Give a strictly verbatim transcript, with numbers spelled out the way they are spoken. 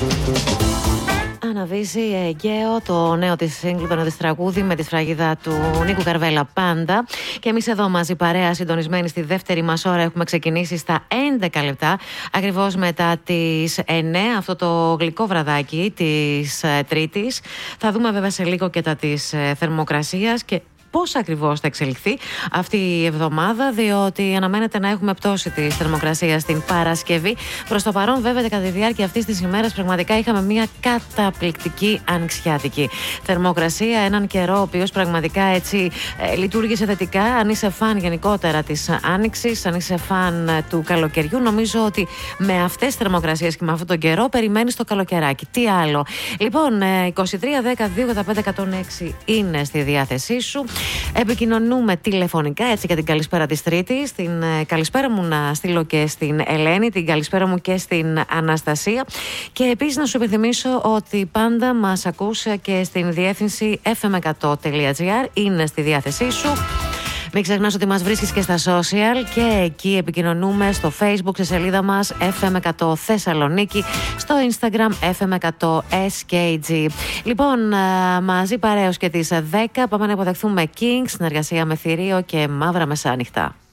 Αναβήσει Αιγαίο, το νέο της σύγκλου, το νέο της τραγούδι με τη σφραγίδα του Νίκου Καρβέλα Πάντα. Και εμείς εδώ μαζί παρέα συντονισμένοι στη δεύτερη μας ώρα έχουμε ξεκινήσει στα έντεκα λεπτά, ακριβώς μετά τις εννέα, αυτό το γλυκό βραδάκι της Τρίτης. Θα δούμε βέβαια σε λίγο και τα της θερμοκρασίας και πώς ακριβώς θα εξελιχθεί αυτή η εβδομάδα, διότι αναμένεται να έχουμε πτώση της θερμοκρασίας στην Παρασκευή. Προς το παρόν, βέβαια, κατά τη διάρκεια αυτής της ημέρας, πραγματικά είχαμε μια καταπληκτική ανοιξιάτικη θερμοκρασία. Έναν καιρό, ο οποίος πραγματικά έτσι ε, λειτουργήσε θετικά. Αν είσαι φαν γενικότερα της άνοιξης, αν είσαι φαν του καλοκαιριού, νομίζω ότι με αυτές τις θερμοκρασίες και με αυτόν τον καιρό περιμένεις το καλοκαιράκι. Τι άλλο. Λοιπόν, ε, είκοσι τρία δέκα δύο εκατό πέντε εκατόν έξι είναι στη διάθεσή σου. Επικοινωνούμε τηλεφωνικά, έτσι, για την καλησπέρα της Τρίτης. Την ε, καλησπέρα μου να στείλω και στην Ελένη, την καλησπέρα μου και στην Αναστασία. Και επίσης να σου υπενθυμίσω ότι πάντα μας ακούς και στην διεύθυνση εφ εμ εκατό τελεία τζι άρ, είναι στη διάθεσή σου. Μην ξεχνάς ότι μας βρίσκεις και στα social και εκεί επικοινωνούμε στο Facebook, στη σελίδα μας εφ εμ εκατό Θεσσαλονίκη, στο Instagram εφ εμ εκατό ες κέι τζι. Λοιπόν, μαζί παρέως και τις δέκα πάμε να υποδεχθούμε King, συνεργασία με Θηρίο και Μαύρα Μεσάνυχτα.